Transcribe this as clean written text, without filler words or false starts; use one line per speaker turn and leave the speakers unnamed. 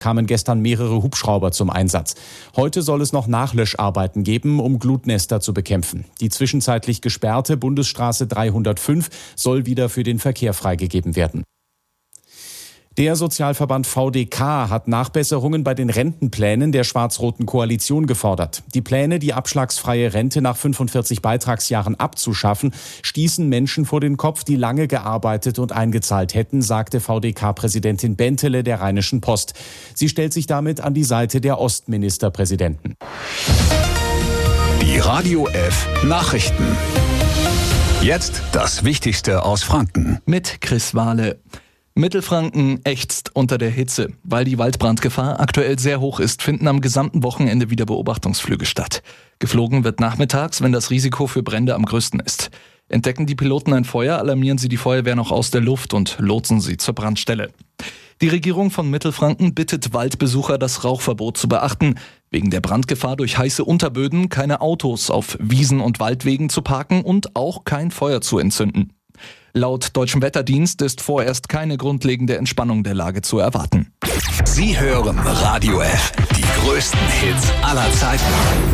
kamen gestern mehrere Hubschrauber zum Einsatz. Heute soll es noch Nachlöscharbeiten geben, um Glutnester zu bekämpfen. Die zwischenzeitlich gesperrte Bundesstraße 305 soll wieder für den Verkehr freigegeben werden. Der Sozialverband VDK hat Nachbesserungen bei den Rentenplänen der schwarz-roten Koalition gefordert. Die Pläne, die abschlagsfreie Rente nach 45 Beitragsjahren abzuschaffen, stießen Menschen vor den Kopf, die lange gearbeitet und eingezahlt hätten, sagte VDK-Präsidentin Bentele der Rheinischen Post. Sie stellt sich damit an die Seite der Ostministerpräsidenten.
Die Radio F Nachrichten. Jetzt das Wichtigste aus Franken.
Mit Chris Wahle. Mittelfranken ächzt unter der Hitze. Weil die Waldbrandgefahr aktuell sehr hoch ist, finden am gesamten Wochenende wieder Beobachtungsflüge statt. Geflogen wird nachmittags, wenn das Risiko für Brände am größten ist. Entdecken die Piloten ein Feuer, alarmieren sie die Feuerwehr noch aus der Luft und lotsen sie zur Brandstelle. Die Regierung von Mittelfranken bittet Waldbesucher, das Rauchverbot zu beachten. Wegen der Brandgefahr durch heiße Unterböden keine Autos auf Wiesen und Waldwegen zu parken und auch kein Feuer zu entzünden. Laut Deutschem Wetterdienst ist vorerst keine grundlegende Entspannung der Lage zu erwarten.
Sie hören Radio F, die größten Hits aller Zeiten.